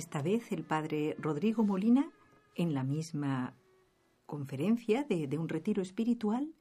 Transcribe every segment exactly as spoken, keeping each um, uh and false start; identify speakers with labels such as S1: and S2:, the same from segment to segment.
S1: esta vez el padre Rodrigo Molina, en la misma conferencia de, de un retiro espiritual,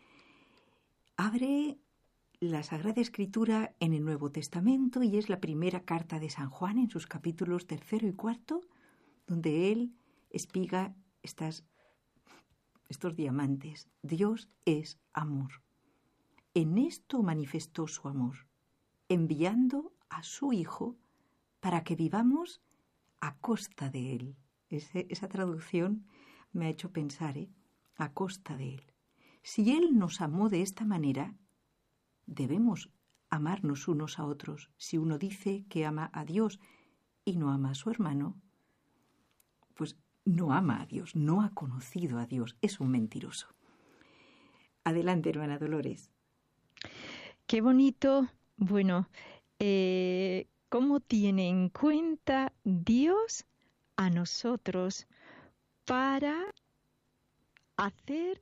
S1: abre la Sagrada Escritura en el Nuevo Testamento y es la primera carta de San Juan en sus capítulos tercero y cuarto, donde él espiga estas, estos diamantes. Dios es amor. En esto manifestó su amor, enviando a su Hijo para que vivamos a costa de Él. Ese, esa traducción me ha hecho pensar, ¿eh? A costa de Él. Si Él nos amó de esta manera, debemos amarnos unos a otros. Si uno dice que ama a Dios y no ama a su hermano, pues no ama a Dios, no ha conocido a Dios, es un mentiroso. Adelante, hermana Dolores.
S2: Qué bonito, bueno, eh, cómo tiene en cuenta Dios a nosotros para hacer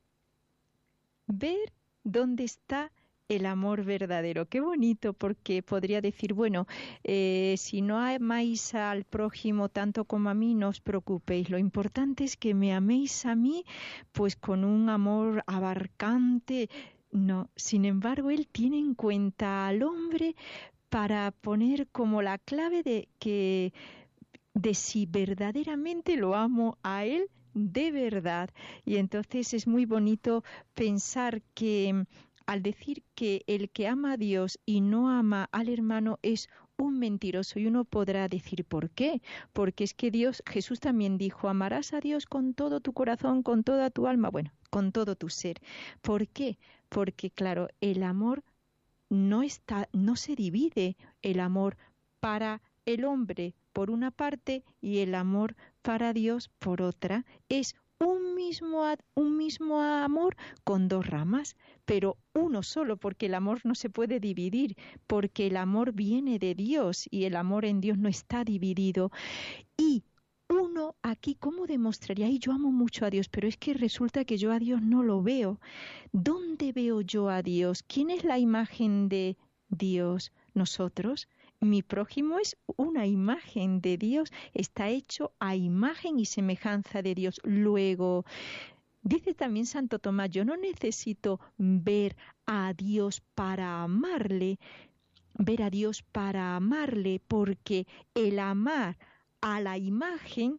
S2: ver dónde está el amor verdadero. Qué bonito, porque podría decir, bueno, eh, si no amáis al prójimo tanto como a mí, no os preocupéis. Lo importante es que me améis a mí, pues con un amor abarcante. No, sin embargo, él tiene en cuenta al hombre para poner como la clave de que de si verdaderamente lo amo a él de verdad. Y entonces es muy bonito pensar que al decir que el que ama a Dios y no ama al hermano es un mentiroso, y uno podrá decir ¿por qué? Porque es que Dios, Jesús también dijo, amarás a Dios con todo tu corazón, con toda tu alma, bueno, con todo tu ser. ¿Por qué? Porque claro, el amor no está, no se divide, el amor para el hombre por una parte y el amor para Dios por otra. Es un mismo, un mismo amor con dos ramas, pero uno solo, porque el amor no se puede dividir, porque el amor viene de Dios y el amor en Dios no está dividido. Y uno aquí, ¿cómo demostraría? Y yo amo mucho a Dios, pero es que resulta que yo a Dios no lo veo. ¿Dónde veo yo a Dios? ¿Quién es la imagen de Dios? ¿Nosotros? Mi prójimo es una imagen de Dios, está hecho a imagen y semejanza de Dios. Luego, dice también Santo Tomás, yo no necesito ver a Dios para amarle, ver a Dios para amarle, porque el amar a la imagen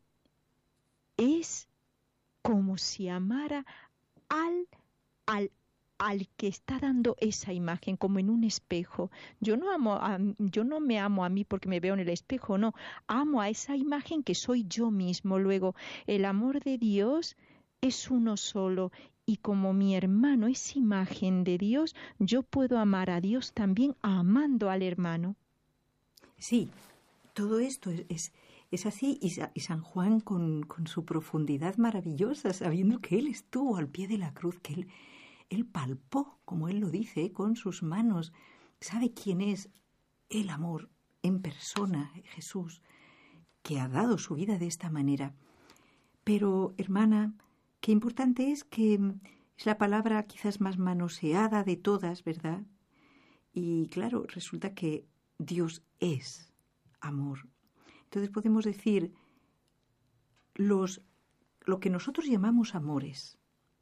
S2: es como si amara al, al al que está dando esa imagen, como en un espejo. Yo no amo a, yo no me amo a mí porque me veo en el espejo, no, amo a esa imagen que soy yo mismo. Luego, el amor de Dios es uno solo, y como mi hermano es imagen de Dios, yo puedo amar a Dios también amando al hermano.
S1: Sí, todo esto es, es, es así, y, y San Juan con, con su profundidad maravillosa, sabiendo que él estuvo al pie de la cruz, que él Él palpó, como él lo dice, con sus manos. Sabe quién es el amor en persona, Jesús, que ha dado su vida de esta manera. Pero, hermana, qué importante es que es la palabra quizás más manoseada de todas, ¿verdad? Y claro, resulta que Dios es amor. Entonces podemos decir, los, lo que nosotros llamamos amores,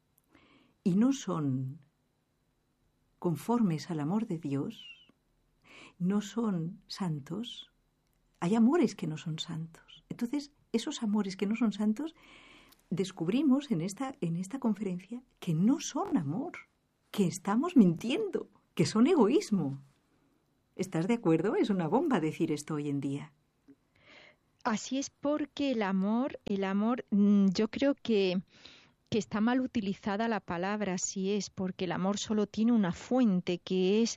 S1: y no son conformes al amor de Dios, no son santos, hay amores que no son santos. Entonces, esos amores que no son santos, descubrimos en esta, en esta conferencia que no son amor, que estamos mintiendo, que son egoísmo. ¿Estás de acuerdo? Es una bomba decir esto hoy en día.
S2: Así es, porque el amor, el amor, yo creo que que está mal utilizada la palabra, así es, porque el amor solo tiene una fuente, que es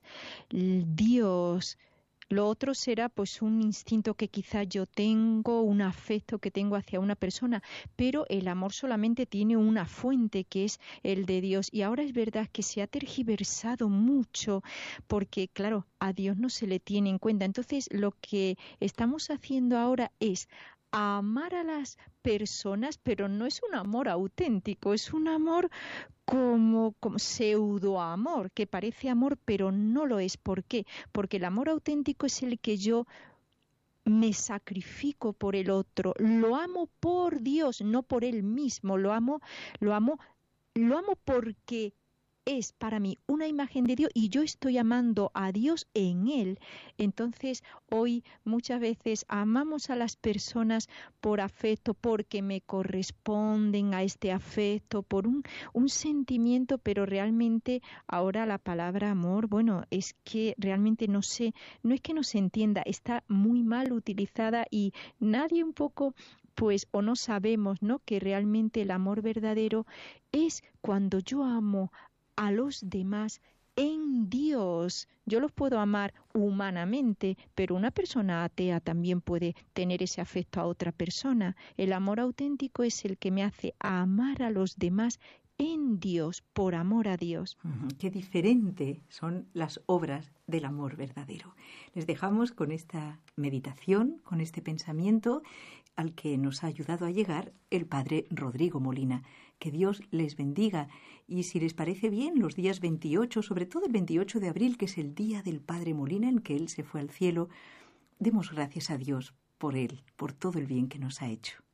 S2: Dios. Lo otro será pues un instinto que quizá yo tengo, un afecto que tengo hacia una persona, pero el amor solamente tiene una fuente, que es el de Dios. Y ahora es verdad que se ha tergiversado mucho, porque claro, a Dios no se le tiene en cuenta. Entonces, lo que estamos haciendo ahora es a amar a las personas, pero no es un amor auténtico, es un amor como, como pseudo amor, que parece amor, pero no lo es. ¿Por qué? Porque el amor auténtico es el que yo me me sacrifico por el otro, lo amo por Dios, no por él mismo, lo amo, lo amo, lo amo porque es para mí una imagen de Dios y yo estoy amando a Dios en él. Entonces, hoy muchas veces amamos a las personas por afecto, porque me corresponden a este afecto, por un, un sentimiento, pero realmente ahora la palabra amor, bueno, es que realmente no sé, no es que no se entienda, está muy mal utilizada y nadie un poco pues o no sabemos, ¿no?, que realmente el amor verdadero es cuando yo amo a los demás en Dios. Yo los puedo amar humanamente, pero una persona atea también puede tener ese afecto a otra persona. El amor auténtico es el que me hace amar a los demás en Dios, por amor a Dios.
S1: Uh-huh. Qué diferente son las obras del amor verdadero. Les dejamos con esta meditación, con este pensamiento al que nos ha ayudado a llegar el padre Rodrigo Molina. Que Dios les bendiga. Y si les parece bien, los días veintiocho, sobre todo el veintiocho de abril, que es el día del padre Molina en que él se fue al cielo, demos gracias a Dios por él, por todo el bien que nos ha hecho.